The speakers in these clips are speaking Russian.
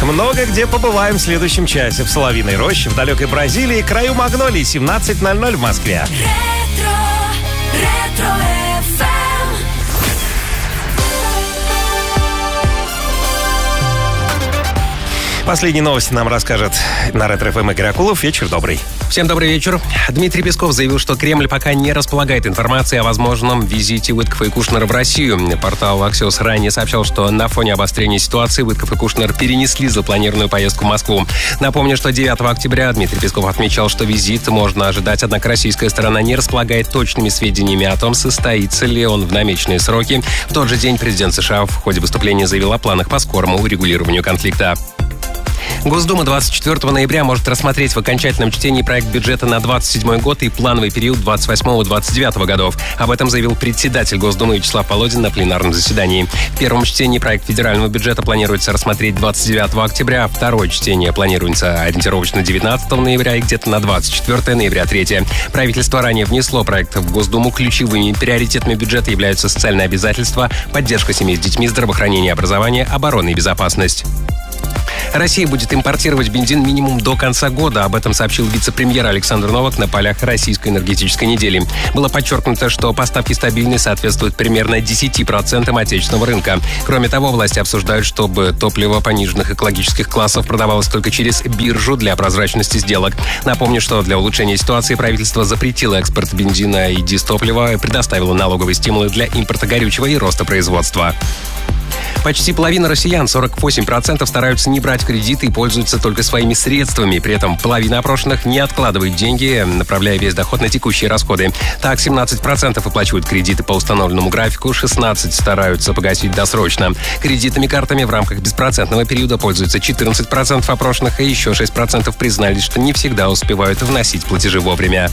Много где побываем в следующем часе. В Соловьиной роще, в далекой Бразилии, краю Магнолии, 17:00 в Москве. Последние новости нам расскажет на Ретро-ФМ Игорь Акулов. Вечер добрый. Всем добрый вечер. Дмитрий Песков заявил, что Кремль пока не располагает информацией о возможном визите Уиткофа и Кушнера в Россию. Портал Axios ранее сообщал, что на фоне обострения ситуации Уиткоф и Кушнер перенесли запланированную поездку в Москву. Напомню, что 9 октября Дмитрий Песков отмечал, что визит можно ожидать, однако российская сторона не располагает точными сведениями о том, состоится ли он в намеченные сроки. В тот же день президент США в ходе выступления заявил о планах по скорому урегулированию конфликта. Госдума 24 ноября может рассмотреть в окончательном чтении проект бюджета на 27 год и плановый период 28-29 годов. Об этом заявил председатель Госдумы Вячеслав Володин на пленарном заседании. В первом чтении проект федерального бюджета планируется рассмотреть 29 октября, второе чтение планируется ориентировочно 19 ноября и где-то на 24 ноября третье. Правительство ранее внесло проект в Госдуму. Ключевыми приоритетами бюджета являются социальные обязательства, поддержка семей с детьми, здравоохранение, образование, оборона и безопасность. Россия будет импортировать бензин минимум до конца года. Об этом сообщил вице-премьер Александр Новак на полях Российской энергетической недели. Было подчеркнуто, что поставки стабильны, соответствуют примерно 10% отечественного рынка. Кроме того, власти обсуждают, чтобы топливо пониженных экологических классов продавалось только через биржу для прозрачности сделок. Напомню, что для улучшения ситуации правительство запретило экспорт бензина и дистоплива и предоставило налоговые стимулы для импорта горючего и роста производства. Почти половина россиян, 48%, стараются не брать кредиты и пользуются только своими средствами. При этом половина опрошенных не откладывает деньги, направляя весь доход на текущие расходы. Так, 17% выплачивают кредиты по установленному графику, 16% стараются погасить досрочно. Кредитными картами в рамках беспроцентного периода пользуются 14% опрошенных, и еще 6% признались, что не всегда успевают вносить платежи вовремя.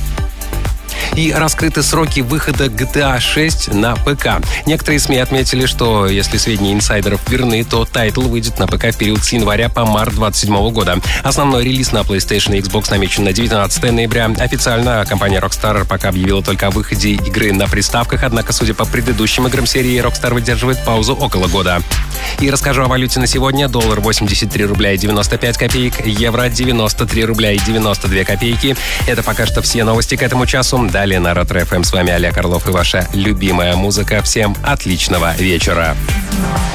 И раскрыты сроки выхода GTA 6 на ПК. Некоторые СМИ отметили, что если сведения инсайдеров верны, то тайтл выйдет на ПК в период с января по март 2027 года. Основной релиз на PlayStation и Xbox намечен на 19 ноября. Официально компания Rockstar пока объявила только о выходе игры на приставках, однако, судя по предыдущим играм серии, Rockstar выдерживает паузу около года. И расскажу о валюте на сегодня. Доллар 83 рубля и 95 копеек, евро 93 рубля и 92 копейки. Это пока что все новости к этому часу. Далее на Ретро-ФМ. С вами Олег Орлов и ваша любимая музыка. Всем отличного вечера.